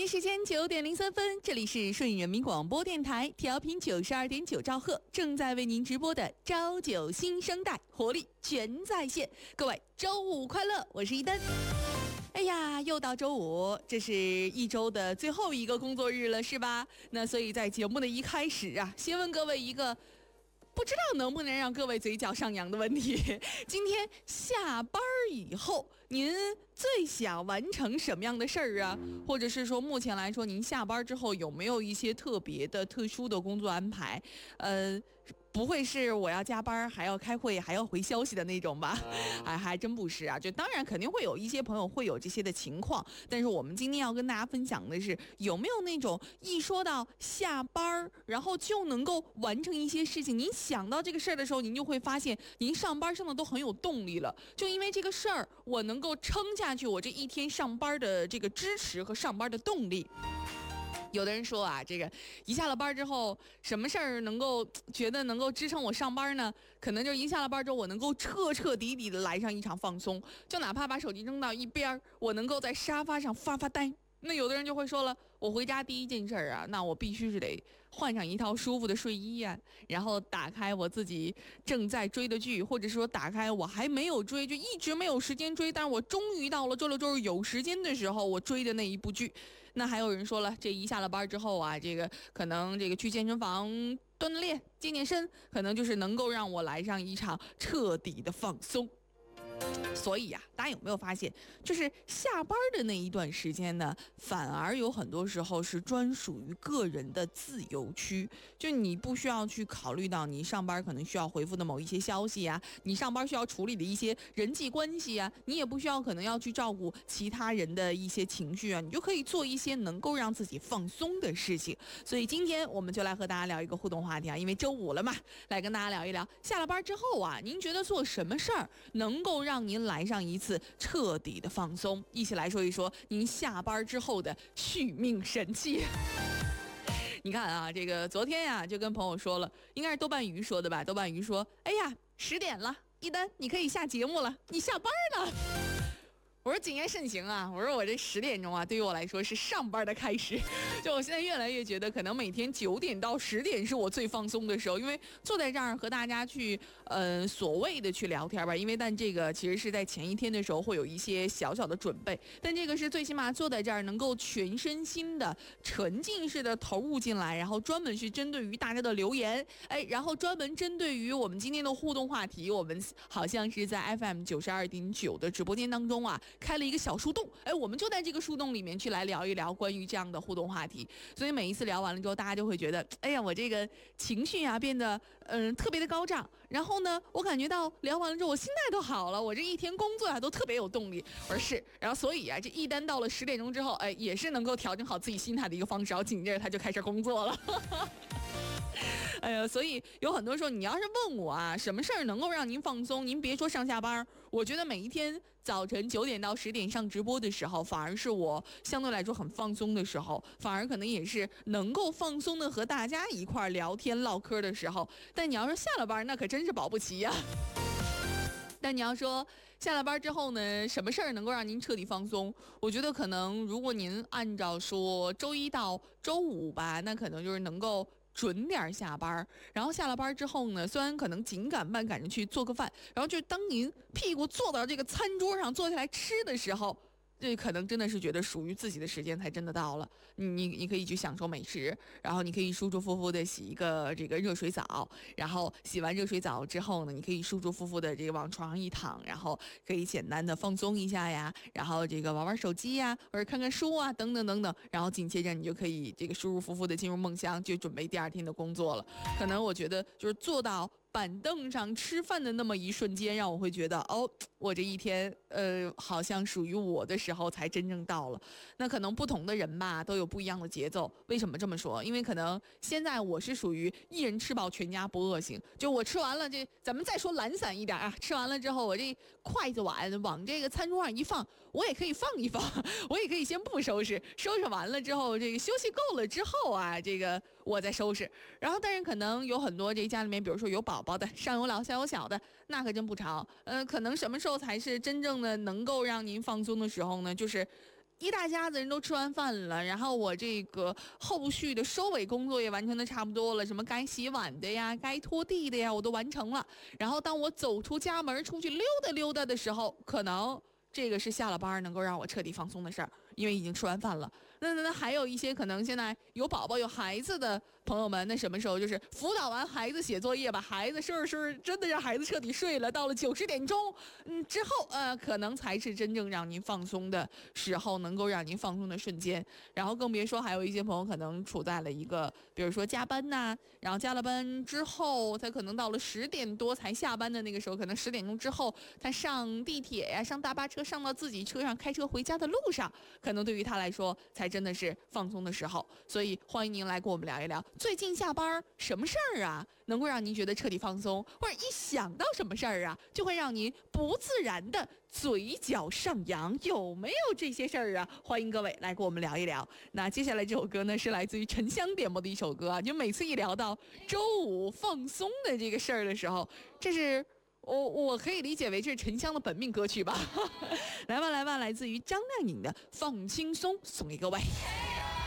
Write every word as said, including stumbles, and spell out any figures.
时间九点零三分，这里是顺义人民广播电台调频九十二点九兆赫，正在为您直播的朝九新生代，活力全在线。各位周五快乐，我是一丹。哎呀，又到周五，这是一周的最后一个工作日了，是吧？那所以在节目的一开始啊，先问各位一个不知道能不能让各位嘴角上扬的问题：今天下班以后，您最想完成什么样的事儿啊？或者是说，目前来说，您下班之后有没有一些特别的、特殊的工作安排？呃。不会是我要加班还要开会还要回消息的那种吧？还还真不是啊！就当然肯定会有一些朋友会有这些的情况，但是我们今天要跟大家分享的是，有没有那种一说到下班然后就能够完成一些事情，您想到这个事儿的时候，您就会发现您上班上的都很有动力了，就因为这个事儿我能够撑下去我这一天上班的这个支持和上班的动力。有的人说啊，这个一下了班之后，什么事儿能够觉得能够支撑我上班呢？可能就一下了班之后，我能够彻彻底底的来上一场放松，就哪怕把手机扔到一边，我能够在沙发上发发呆。那有的人就会说了，我回家第一件事儿啊，那我必须是得换上一套舒服的睡衣呀、啊，然后打开我自己正在追的剧，或者说打开我还没有追，就一直没有时间追，但是我终于到了周六周日有时间的时候，我追的那一部剧。那还有人说了，这一下了班之后啊，这个可能这个去健身房锻炼、健健身，可能就是能够让我来上一场彻底的放松。所以啊，大家有没有发现，就是下班的那一段时间呢，反而有很多时候是专属于个人的自由区，就你不需要去考虑到你上班可能需要回复的某一些消息啊，你上班需要处理的一些人际关系啊，你也不需要可能要去照顾其他人的一些情绪啊，你就可以做一些能够让自己放松的事情。所以今天我们就来和大家聊一个互动话题啊，因为周五了嘛，来跟大家聊一聊下了班之后啊，您觉得做什么事儿能够让您来上一次彻底的放松？一起来说一说您下班之后的续命神器。你看啊，这个昨天呀、啊、就跟朋友说了，应该是豆瓣鱼说的吧，豆瓣鱼说，哎呀，十点了，一丹你可以下节目了，你下班了。我说谨言慎行啊，我说我这十点钟啊，对于我来说是上班的开始。就我现在越来越觉得，可能每天九点到十点是我最放松的时候，因为坐在这儿和大家去，呃，所谓的去聊天吧。因为但这个其实是在前一天的时候会有一些小小的准备，但这个是最起码坐在这儿能够全身心的沉浸式的投入进来，然后专门是针对于大家的留言，哎，然后专门针对于我们今天的互动话题，我们好像是在 F M 九十二点九的直播间当中啊。开了一个小树洞，哎，我们就在这个树洞里面去来聊一聊关于这样的互动话题。所以每一次聊完了之后，大家就会觉得，哎呀，我这个情绪啊变得嗯、呃、特别的高涨。然后呢，我感觉到聊完了之后，我心态都好了，我这一天工作啊都特别有动力。我说是，然后所以啊，这一单到了十点钟之后，哎，也是能够调整好自己心态的一个方式。然后紧接着他就开始工作了。哎呀，所以有很多时候，你要是问我啊，什么事儿能够让您放松？您别说上下班，我觉得每一天早晨九点到十点上直播的时候，反而是我相对来说很放松的时候，反而可能也是能够放松的和大家一块聊天唠嗑的时候。但你要是下了班，那可真是保不齐呀、啊。但你要说下了班之后呢，什么事儿能够让您彻底放松？我觉得可能如果您按照说周一到周五吧，那可能就是能够准点下班，然后下了班之后呢，虽然可能紧赶慢赶着去做个饭，然后就当您屁股坐到这个餐桌上坐下来吃的时候，这可能真的是觉得属于自己的时间才真的到了。你你你可以去享受美食，然后你可以舒舒服服的洗一个这个热水澡，然后洗完热水澡之后呢，你可以舒舒服服的这个往床上一躺，然后可以简单的放松一下呀，然后这个玩玩手机呀，或者看看书啊，等等等等，然后紧接着你就可以这个舒舒服服的进入梦乡，就准备第二天的工作了。可能我觉得就是做到板凳上吃饭的那么一瞬间，让我会觉得哦，我这一天呃好像属于我的时候才真正到了。那可能不同的人吧都有不一样的节奏。为什么这么说？因为可能现在我是属于一人吃饱全家不饿型，就我吃完了这，咱们再说懒散一点啊，吃完了之后我这筷子碗往这个餐桌上一放，我也可以放一放，我也可以先不收拾，收拾完了之后这个休息够了之后啊，这个我再收拾。然后但是可能有很多这家里面比如说有宝宝的，上有老下有小的，那可真不长。呃，可能什么时候才是真正的能够让您放松的时候呢？就是一大家子人都吃完饭了，然后我这个后续的收尾工作也完成的差不多了，什么该洗碗的呀，该拖地的呀，我都完成了。然后当我走出家门出去溜达溜达的时候，可能这个是下了班能够让我彻底放松的事儿，因为已经吃完饭了。那那那还有一些可能现在有宝宝有孩子的朋友们，那什么时候就是辅导完孩子写作业，把孩子收拾收拾，真的让孩子彻底睡了，到了九十点钟，嗯之后呃可能才是真正让您放松的时候，能够让您放松的瞬间。然后更别说还有一些朋友可能处在了一个，比如说加班呐、啊，然后加了班之后，他可能到了十点多才下班的那个时候，可能十点钟之后他上地铁呀、上大巴车，上到自己车上开车回家的路上，可能对于他来说才真的是放松的时候。所以欢迎您来跟我们聊一聊，最近下班什么事儿啊能够让您觉得彻底放松，或者一想到什么事儿啊就会让您不自然的嘴角上扬，有没有这些事儿啊？欢迎各位来跟我们聊一聊。那接下来这首歌呢是来自于沉香点播的一首歌啊，就每次一聊到周五放松的这个事儿的时候，这是我我可以理解为这是沉香的本命歌曲吧。来吧来吧，来自于张靓颖的《放轻松》，送给各位。